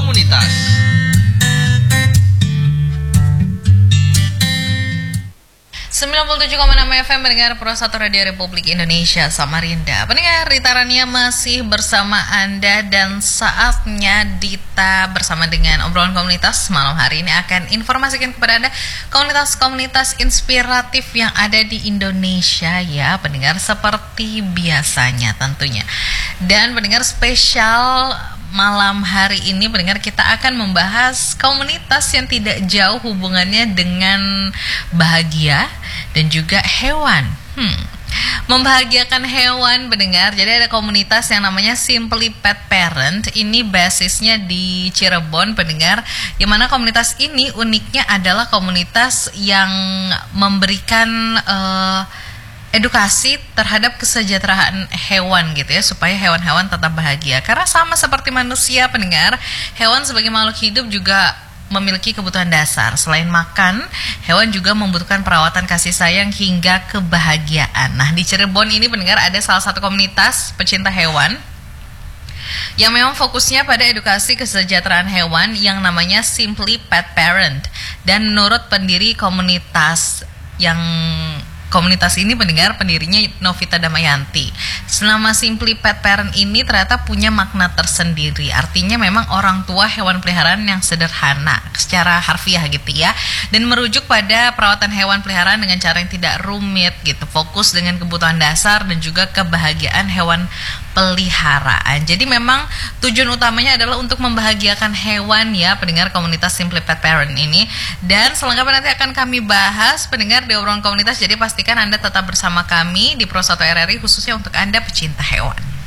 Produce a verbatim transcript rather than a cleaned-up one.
komunitas. sembilan puluh tujuh koma enam F M mendengar Pro satu Radio Republik Indonesia Samarinda. Pendengar, Rita Rania masih bersama Anda dan saatnya Dita bersama dengan obrolan komunitas malam hari ini akan informasikan kepada Anda komunitas-komunitas inspiratif yang ada di Indonesia ya, pendengar, seperti biasanya tentunya. Dan pendengar, spesial malam hari ini pendengar, kita akan membahas komunitas yang tidak jauh hubungannya dengan bahagia dan juga hewan. Hmm. Membahagiakan hewan pendengar. Jadi ada komunitas yang namanya Simply Pet Parent. Ini basisnya di Cirebon pendengar. Yang mana komunitas ini uniknya adalah komunitas yang memberikan uh, edukasi terhadap kesejahteraan hewan gitu ya, supaya hewan-hewan tetap bahagia. Karena sama seperti manusia pendengar, hewan sebagai makhluk hidup juga memiliki kebutuhan dasar. Selain makan, hewan juga membutuhkan perawatan, kasih sayang hingga kebahagiaan. Nah, di Cirebon ini pendengar ada salah satu komunitas pecinta hewan yang memang fokusnya pada edukasi kesejahteraan hewan yang namanya Simply Pet Parent. Dan menurut pendiri komunitas yang Komunitas ini pendengar, pendirinya Novita Damayanti. Selama Simply Pet Parent ini ternyata punya makna tersendiri. Artinya memang orang tua hewan peliharaan yang sederhana secara harfiah gitu ya. Dan merujuk pada perawatan hewan peliharaan dengan cara yang tidak rumit gitu. Fokus dengan kebutuhan dasar dan juga kebahagiaan hewan peliharaan. Jadi memang tujuan utamanya adalah untuk membahagiakan hewan ya, pendengar komunitas Simply Pet Parent ini. Dan selengkapnya nanti akan kami bahas pendengar di obrolan komunitas. Jadi pastikan Anda tetap bersama kami di Pro satu R R I khususnya untuk Anda pecinta hewan.